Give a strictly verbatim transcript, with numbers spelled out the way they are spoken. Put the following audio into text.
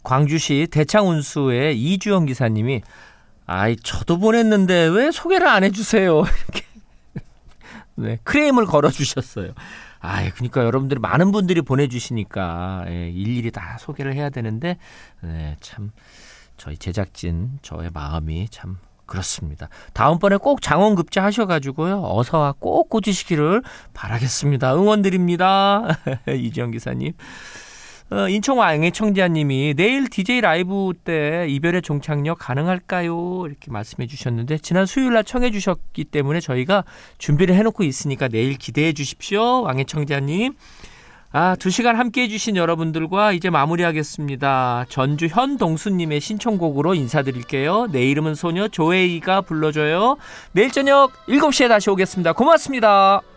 광주시 대창운수의 이주영 기사님이 아이 저도 보냈는데 왜 소개를 안 해주세요. 이렇게 네, 크레임을 걸어주셨어요. 아, 그러니까 여러분들이 많은 분들이 보내주시니까 예, 일일이 다 소개를 해야 되는데 네, 참 저희 제작진 저의 마음이 참 그렇습니다. 다음번에 꼭 장원급제 하셔가지고요 어서와 꼭 꽂으시기를 바라겠습니다. 응원드립니다. 이지영 기사님. 어, 인천 왕의 청자님이 내일 디제이 라이브 때 이별의 종착역 가능할까요? 이렇게 말씀해 주셨는데 지난 수요일 날 청해 주셨기 때문에 저희가 준비를 해놓고 있으니까 내일 기대해 주십시오. 왕의 청자님. 아, 두 시간 함께해 주신 여러분들과 이제 마무리하겠습니다. 전주 현동수님의 신청곡으로 인사드릴게요. 내 이름은 소녀 조에이가 불러줘요. 내일 저녁 일곱 시에 다시 오겠습니다. 고맙습니다.